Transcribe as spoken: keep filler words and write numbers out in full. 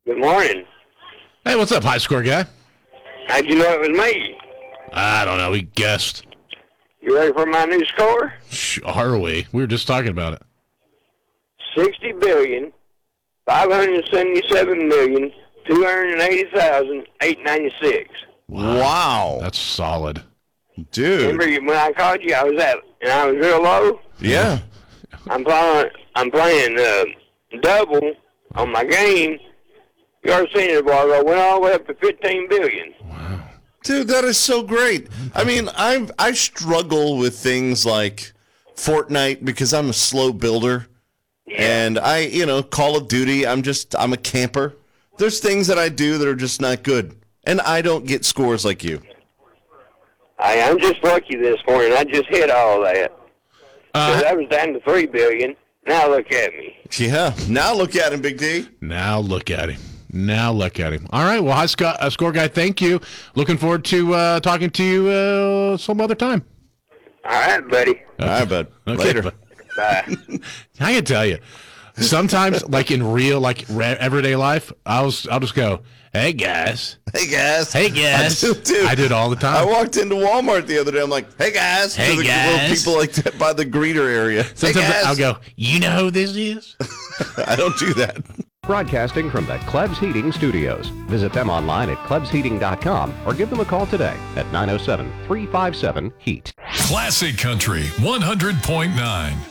Good morning. Hey, what's up, high score guy? How'd you know it was me? I don't know. We guessed. You ready for my new score? Are we? We were just talking about it. Sixty billion, five hundred seventy-seven million, two hundred eighty thousand, eight ninety-six. Wow. wow. That's solid. Dude. Remember when I called you, I was at, and I was real low? Yeah. I'm playing, I'm playing uh, double on my game. Your senior ball I went all the way up to fifteen billion. Wow. Dude, that is so great. I mean, I I struggle with things like Fortnite because I'm a slow builder. Yeah. And I, you know, Call of Duty, I'm just, I'm a camper. There's things that I do that are just not good. And I don't get scores like you. I, I'm just lucky this morning. I just hit all that. Uh, I was down to three billion. Now look at me. Yeah. Now look at him, Big D. Now look at him. Now look at him. All right. Well, high score, uh, score guy, thank you. Looking forward to uh, talking to you uh, some other time. All right, buddy. Okay. All right, bud. Okay, Later. Bud. Bye. I can tell you, sometimes, like in real, like re- everyday life, I'll I'll just go, "Hey guys, Hey guys, hey guys." I do, too. I do it all the time. I walked into Walmart the other day. I'm like, "Hey guys," Hey, to the guys. little people like that by the greeter area. Sometimes hey guys. I'll go, "You know who this is?" I don't do that. Broadcasting from the Klebs Heating Studios. Visit them online at klebs heating dot com or give them a call today at nine oh seven, three five seven, HEAT. Classic Country one hundred point nine.